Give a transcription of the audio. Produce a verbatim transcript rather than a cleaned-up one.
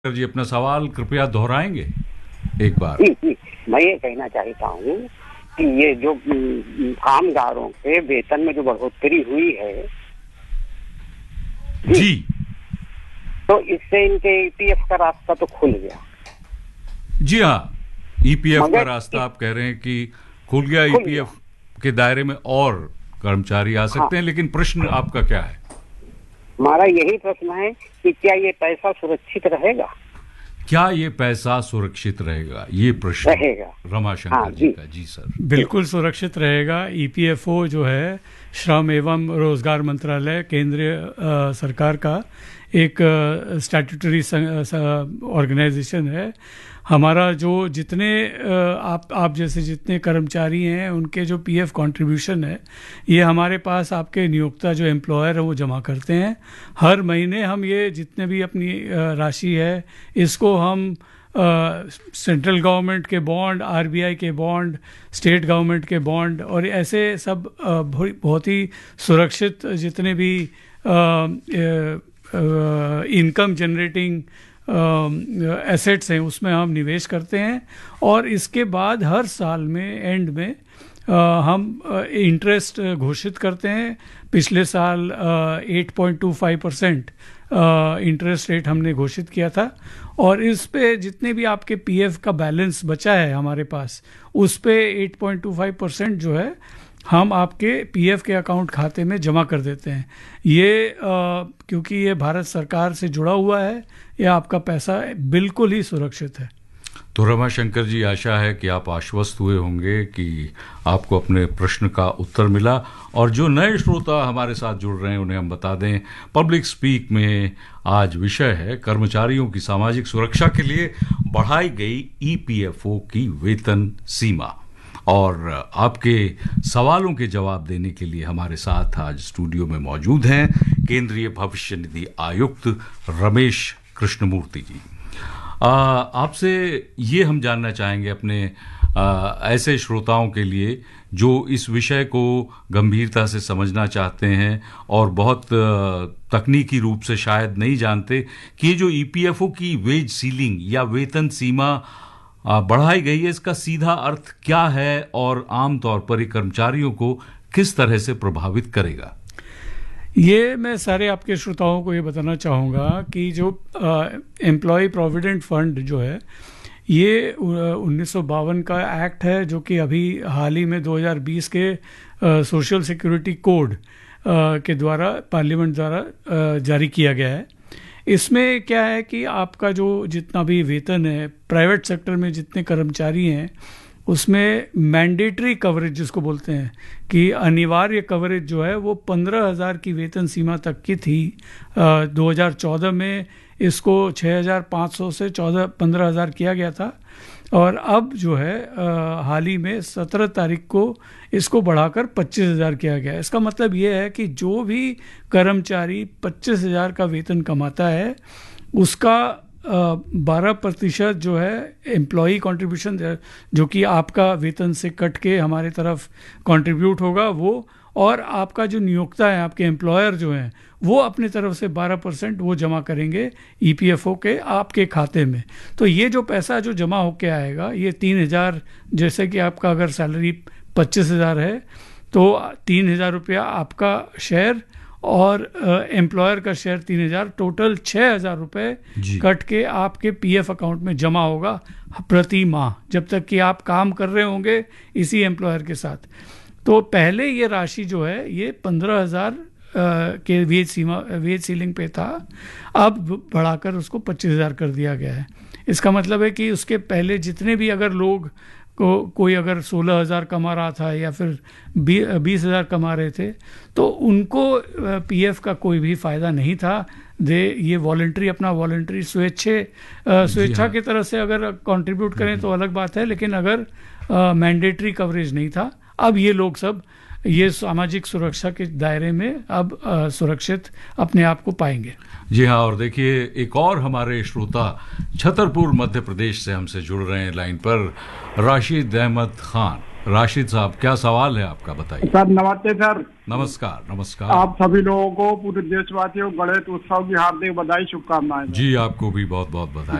जी अपना सवाल कृपया दोहराएंगे एक बार। जी जी मैं ये कहना चाहता हूँ कि ये जो उम, कामगारों के वेतन में जो बढ़ोतरी हुई है जी, जी तो इससे इनके ईपीएफ का रास्ता तो खुल गया। जी हाँ, ईपीएफ का रास्ता इस, आप कह रहे हैं कि खुल गया। खुल ईपीएफ गया। के दायरे में और कर्मचारी आ सकते हाँ, हैं, लेकिन प्रश्न आपका क्या है? हमारा यही प्रश्न है कि क्या ये पैसा सुरक्षित रहेगा? क्या ये पैसा सुरक्षित रहेगा, ये प्रश्न रहेगा रमाशंकर हाँ, जी जी का। जी सर, बिल्कुल सुरक्षित रहेगा। ईपीएफओ जो है श्रम एवं रोजगार मंत्रालय केंद्रीय अ, सरकार का एक स्टैट्यूटरी ऑर्गेनाइजेशन है। हमारा जो जितने अ, आप आप जैसे जितने कर्मचारी हैं उनके जो पीएफ कंट्रीब्यूशन है, ये हमारे पास आपके नियोक्ता जो एम्प्लॉयर है वो जमा करते हैं। हर महीने हम ये जितने भी अपनी अ, राशि है इसको हम सेंट्रल गवर्नमेंट के बॉन्ड, आरबीआई के बॉन्ड, स्टेट गवर्नमेंट के बॉन्ड और ऐसे सब अ, बहुत ही सुरक्षित जितने भी इनकम जनरेटिंग एसेट्स हैं उसमें हम निवेश करते हैं। और इसके बाद हर साल में एंड में Uh, हम इंटरेस्ट uh, घोषित करते हैं। पिछले साल eight point two five percent interest rate हमने घोषित किया था। और इस पे जितने भी आपके पीएफ का बैलेंस बचा है हमारे पास, उस पे eight point two five percent जो है हम आपके पीएफ के अकाउंट खाते में जमा कर देते हैं। ये uh, क्योंकि ये भारत सरकार से जुड़ा हुआ है, ये आपका पैसा बिल्कुल ही सुरक्षित है। तो रमाशंकर जी, आशा है कि आप आश्वस्त हुए होंगे कि आपको अपने प्रश्न का उत्तर मिला। और जो नए श्रोता हमारे साथ जुड़ रहे हैं उन्हें हम बता दें, पब्लिक स्पीक में आज विषय है कर्मचारियों की सामाजिक सुरक्षा के लिए बढ़ाई गई ईपीएफओ की वेतन सीमा। और आपके सवालों के जवाब देने के लिए हमारे साथ आज स्टूडियो में मौजूद हैं केंद्रीय भविष्य निधि आयुक्त रमेश कृष्णमूर्ति जी। आपसे ये हम जानना चाहेंगे अपने आ, ऐसे श्रोताओं के लिए जो इस विषय को गंभीरता से समझना चाहते हैं और बहुत तकनीकी रूप से शायद नहीं जानते कि ये जो ईपीएफओ की वेज सीलिंग या वेतन सीमा आ, बढ़ाई गई है, इसका सीधा अर्थ क्या है और आमतौर पर ये कर्मचारियों को किस तरह से प्रभावित करेगा? ये मैं सारे आपके श्रोताओं को ये बताना चाहूँगा कि जो एम्प्लॉय प्रोविडेंट फंड जो है ये उन्नीस सौ बावन का एक्ट है, जो कि अभी हाल ही में दो हज़ार बीस के सोशल सिक्योरिटी कोड के द्वारा पार्लियामेंट द्वारा आ, जारी किया गया है। इसमें क्या है कि आपका जो जितना भी वेतन है प्राइवेट सेक्टर में जितने कर्मचारी हैं उसमें मैंडेटरी कवरेज जिसको बोलते हैं कि अनिवार्य कवरेज जो है वो पंद्रह हज़ार की वेतन सीमा तक की थी। दो हज़ार चौदह में इसको छः हज़ार पाँच सौ से चौदह पंद्रह हज़ार किया गया था। और अब जो है आ, हाल ही में सत्रह तारीख को इसको बढ़ाकर पच्चीस हज़ार किया गया है। इसका मतलब ये है कि जो भी कर्मचारी पच्चीस हज़ार का वेतन कमाता है उसका बारह प्रतिशत जो है एम्प्लॉई कंट्रीब्यूशन जो कि आपका वेतन से कट के हमारे तरफ कंट्रीब्यूट होगा वो, और आपका जो नियोक्ता है आपके एम्प्लॉयर जो हैं वो अपनी तरफ से बारह परसेंट वो जमा करेंगे ईपीएफओ के आपके खाते में। तो ये जो पैसा जो जमा होके आएगा ये तीन हज़ार, जैसे कि आपका अगर सैलरी पच्चीस हज़ार है तो तीन हज़ार रुपया आपका शेयर और एम्प्लॉयर का शेयर तीन हज़ार, टोटल छः हज़ार रुपये कट के आपके पीएफ अकाउंट में जमा होगा प्रति माह, जब तक कि आप काम कर रहे होंगे इसी एम्प्लॉयर के साथ। तो पहले ये राशि जो है ये पंद्रह हज़ार के वेज सीमा वेज सीलिंग पे था, अब बढ़ाकर उसको पच्चीस हज़ार कर दिया गया है। इसका मतलब है कि उसके पहले जितने भी अगर लोग को कोई अगर सोलह हज़ार कमा रहा था या फिर बीस हज़ार कमा रहे थे तो उनको पीएफ का कोई भी फ़ायदा नहीं था। दे ये वॉलंटरी अपना वॉलंटरी स्वेच्छे स्वेच्छा की तरह से अगर कंट्रीब्यूट करें तो अलग बात है, लेकिन अगर मैंडेटरी कवरेज नहीं था। अब ये लोग सब ये सामाजिक सुरक्षा के दायरे में अब आ, सुरक्षित अपने आप को पाएंगे। जी हाँ, और देखिए एक और हमारे श्रोता छतरपुर मध्य प्रदेश से हमसे जुड़ रहे हैं लाइन पर, राशिद अहमद खान। राशिद साहब, क्या सवाल है आपका, बताइए। सर नमस्ते सर। नमस्कार। नमस्कार। आप सभी लोगों को, पूरे देशवासियों को गणेश उत्सव की हार्दिक बधाई शुभकामनाएं। जी आपको भी बहुत बहुत बधाई।